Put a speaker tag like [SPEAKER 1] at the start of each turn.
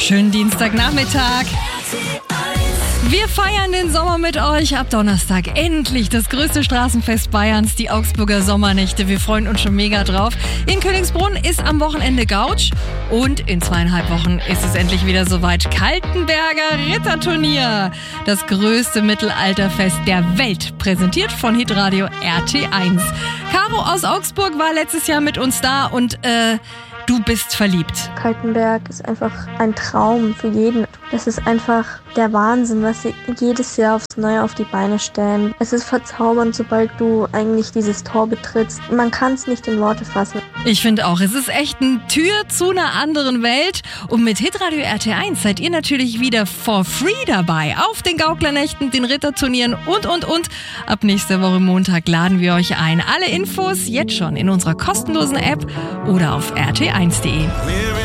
[SPEAKER 1] Schönen Dienstagnachmittag. Wir feiern den Sommer mit euch. Ab Donnerstag endlich das größte Straßenfest Bayerns, die Augsburger Sommernächte. Wir freuen uns schon mega drauf. In Königsbrunn ist am Wochenende Gautsch und in 2,5 Wochen ist es endlich wieder soweit. Kaltenberger Ritterturnier, das größte Mittelalterfest der Welt, präsentiert von Hitradio RT1. Caro aus Augsburg war letztes Jahr mit uns da und du bist verliebt.
[SPEAKER 2] Kaltenberg ist einfach ein Traum für jeden. Das ist einfach der Wahnsinn, was sie jedes Jahr aufs Neue auf die Beine stellen. Es ist verzaubernd, sobald du eigentlich dieses Tor betrittst. Man kann es nicht in Worte fassen.
[SPEAKER 1] Ich finde auch, es ist echt eine Tür zu einer anderen Welt. Und mit Hitradio RT1 seid ihr natürlich wieder for free dabei. Auf den Gauklernächten, den Ritterturnieren und. Ab nächster Woche Montag laden wir euch ein. Alle Infos jetzt schon in unserer kostenlosen App oder auf rt1.de.